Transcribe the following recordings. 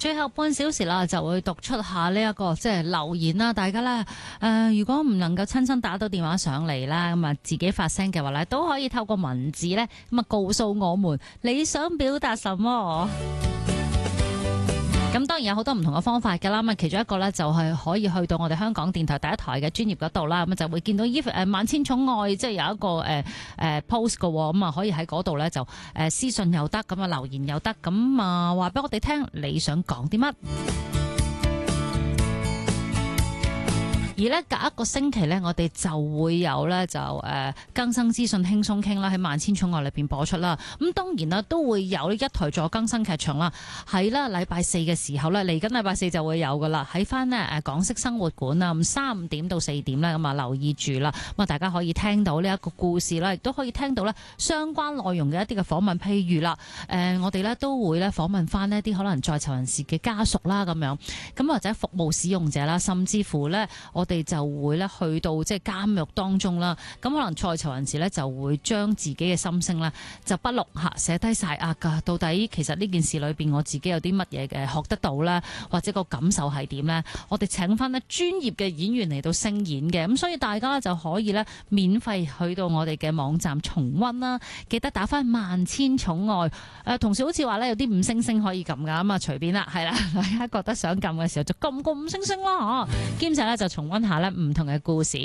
最後半小時啦，就會讀出下呢一個即係留言啦。大家咧如果唔能夠親身打到電話上嚟啦，咁啊自己發聲嘅話咧，都可以透過文字咧咁啊告訴我們你想表達什麼。咁當然有好多唔同嘅方法㗎啦，咁其中一個咧就係可以去到我哋香港電台第一台嘅專頁嗰度啦，咁就會見到萬千寵愛即係有一個post 嘅，咁啊可以喺嗰度咧就私信又得，咁啊留言又得，咁啊話俾我哋聽你想講啲乜。而咧隔一個星期咧，我哋就會有咧就更新資訊輕鬆傾啦，喺萬千寵愛裏邊播出啦。咁當然啦，都會有一台助更新劇場啦。喺啦禮拜四嘅時候咧，嚟緊禮拜四就會有噶啦。喺翻呢港式生活館啊，咁3點到4點咧，咁啊留意住啦。咁啊大家可以聽到呢一個故事啦，亦都可以聽到咧相關內容嘅一啲嘅訪問，譬如啦，我哋咧都會咧訪問翻呢啲可能在囚人士嘅家屬啦，咁樣咁或者服務使用者啦，甚至乎咧我哋就會咧去到即係監獄當中啦，咁可能在囚人士咧就會將自己嘅心聲咧就筆錄下寫低晒㗎。到底其實呢件事裏邊我自己有啲乜嘢嘅學得到咧，或者個感受係點咧？我哋請翻咧專業嘅演員嚟到聲演嘅，咁所以大家就可以咧免費去到我哋嘅網站重溫啦。記得打翻萬千寵愛，同時好似話咧有啲5星星可以撳㗎，咁啊隨便啦，係啦，大家覺得想撳嘅時候就撳個5星星啦，兼且咧就重溫下咧唔同嘅故事。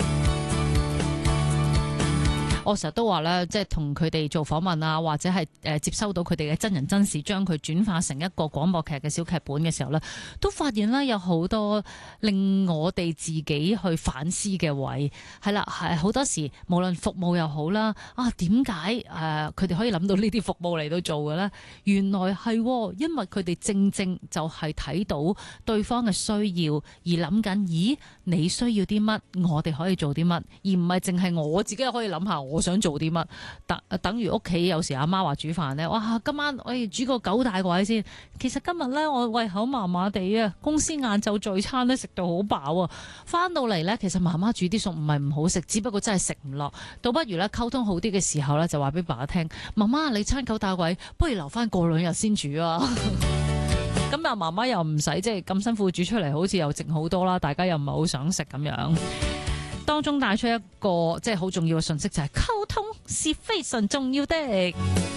我成日都話咧，即係同佢哋做訪問啊，或者係接收到佢哋嘅真人真事，將佢轉化成一個廣播劇嘅小劇本嘅時候咧，都發現咧有好多令我哋自己去反思嘅位。係啦，係好多時無論服務又好啦，點解佢哋可以諗到呢啲服務嚟到做嘅咧？原來係因為佢哋正正就係睇到對方嘅需要而諗緊，咦，你需要啲乜，我哋可以做啲乜，而唔係淨係我自己可以諗下我想做啲乜。等於屋企有時阿媽話煮飯咧，哇，今晚我要煮個9大位先。其實今日咧我胃口麻麻地啊，公司晏晝聚餐咧食到好飽啊，翻到嚟咧其實媽媽煮啲餸唔係唔好食，只不過真係食唔落。倒不如咧溝通好啲嘅時候咧，就話俾爸爸聽，媽媽你餐9大位，不如留翻過2日先煮啊。咁啊媽媽又唔使即係咁辛苦煮出嚟，好似又剩好多啦，大家又唔係好想食咁樣。當中帶出一個即係好重要嘅信息，就係溝通是非常重要的。